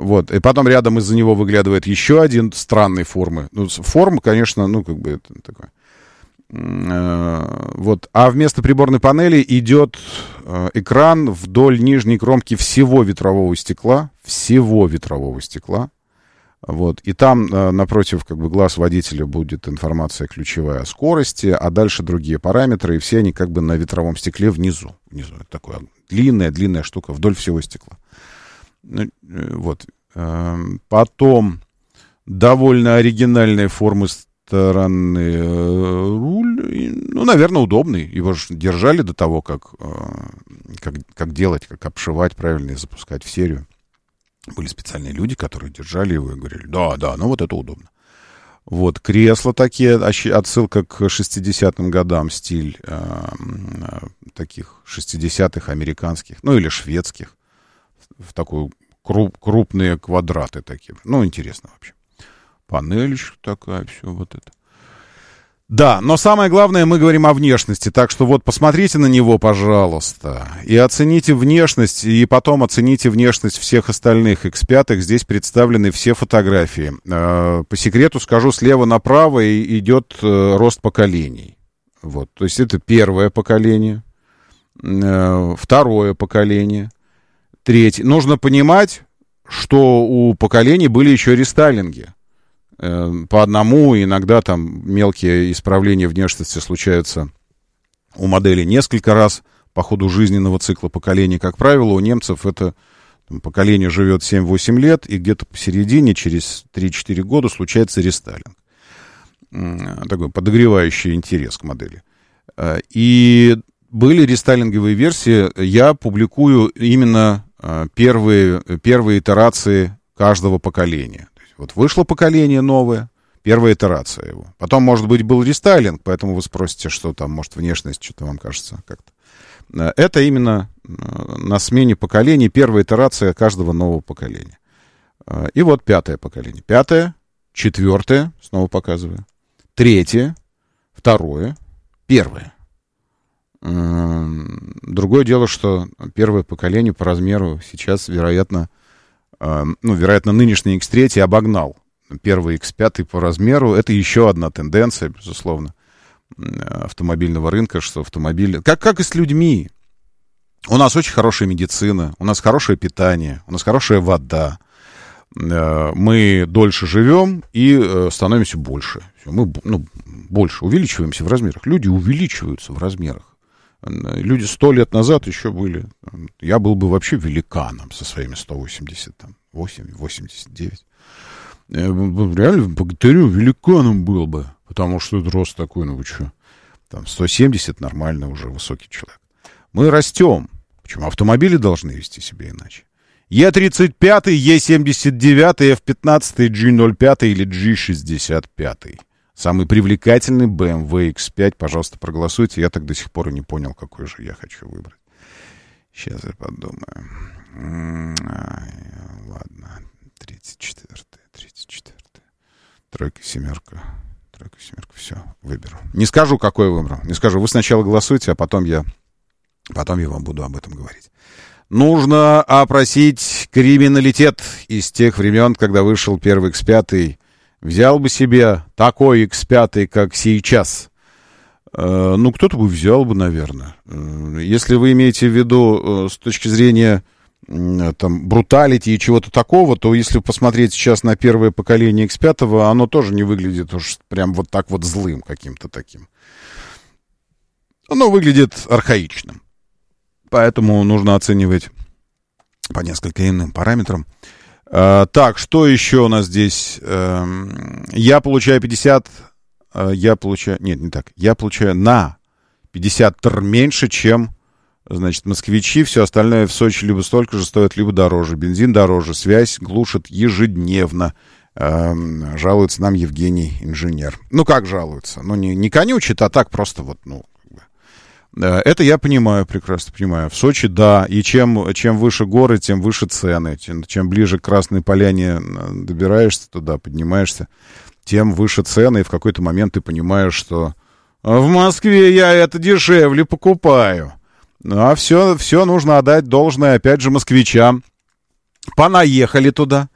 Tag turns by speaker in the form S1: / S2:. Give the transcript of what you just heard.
S1: Вот. И потом рядом из-за него выглядывает еще один странной формы. Ну, форма, конечно, ну, как бы это такое. Вот. А вместо приборной панели идет экран вдоль нижней кромки всего ветрового стекла. Всего ветрового стекла. Вот. И там напротив как бы глаз водителя будет информация ключевая о скорости, а дальше другие параметры, и все они как бы на ветровом стекле внизу. Внизу. Это такая длинная штука вдоль всего стекла. Вот. Потом довольно оригинальные формы стороны руль. Ну, наверное, удобный. Его же держали до того, как делать, как обшивать правильно и запускать в серию. Были специальные люди, которые держали его и говорили, да, ну вот это удобно. Вот, кресла такие, отсылка к 60-м годам, стиль таких 60-х американских, ну или шведских, в такой крупные квадраты такие. Ну, интересно вообще. Панель еще такая, все вот это. Да, но самое главное, мы говорим о внешности, так что вот посмотрите на него, пожалуйста, и оцените внешность, и потом оцените внешность всех остальных X5. Здесь представлены все фотографии. По секрету скажу, слева направо идет рост поколений. Вот, то есть это первое поколение, второе поколение, третье. Нужно понимать, что у поколений были еще рестайлинги. По одному, иногда там мелкие исправления внешности случаются у модели несколько раз по ходу жизненного цикла поколений. Как правило, у немцев это поколение живет 7-8 лет, и где-то посередине, через 3-4 года, случается рестайлинг. Такой подогревающий интерес к модели. И были рестайлинговые версии. Я публикую именно первые итерации каждого поколения. Вот вышло поколение новое, первая итерация его. Потом, может быть, был рестайлинг, поэтому вы спросите, что там, может, внешность, что-то вам кажется как-то. Это именно на смене поколений, первая итерация каждого нового поколения. И вот пятое поколение. Пятое, четвертое, снова показываю. Третье, второе, первое. Другое дело, что первое поколение по размеру сейчас, вероятно, нынешний X3 обогнал первый X5 по размеру. Это еще одна тенденция, безусловно, автомобильного рынка, что автомобили... Как и с людьми. У нас очень хорошая медицина, у нас хорошее питание, у нас хорошая вода. Мы дольше живем и становимся больше. Мы больше увеличиваемся в размерах. Люди увеличиваются в размерах. Люди 100 лет назад еще были... Я был бы вообще великаном со своими 188, 89. Я реально богатырем, великаном был бы. Потому что это рост такой, ну вы что? Там 170 нормально уже высокий человек. Мы растем. Почему? Автомобили должны вести себя иначе. Е35, Е79, F15, G05 или G65. Самый привлекательный BMW X5. Пожалуйста, проголосуйте. Я так до сих пор и не понял, какой же я хочу выбрать. Сейчас я подумаю. Ладно. 34. Тройка, семерка. Все, выберу. Не скажу, какой выбрал. Не скажу. Вы сначала голосуйте, а потом я вам буду об этом говорить. Нужно опросить криминалитет из тех времен, когда вышел первый X5. Взял бы себе такой X5, как сейчас. Ну, кто-то бы взял бы, наверное. Если вы имеете в виду с точки зрения там бруталити и чего-то такого, то если посмотреть сейчас на первое поколение X5, оно тоже не выглядит уж прям вот так вот злым каким-то таким. Оно выглядит архаичным. Поэтому нужно оценивать по несколько иным параметрам. Так, что еще у нас здесь? Я получаю 50... Я получаю на 50 меньше, чем, значит, москвичи. Все остальное в Сочи либо столько же стоит, либо дороже. Бензин дороже, связь глушит ежедневно. Жалуется нам Евгений, инженер. Ну, как жалуется? Ну, не конючит, а так просто вот, ну... Это я понимаю, прекрасно понимаю. В Сочи, да, и чем выше горы, тем выше цены. Чем ближе к Красной Поляне добираешься туда, поднимаешься, тем выше цены, и в какой-то момент ты понимаешь, что в Москве я это дешевле покупаю. А все нужно отдать должное, опять же, москвичам. Понаехали туда,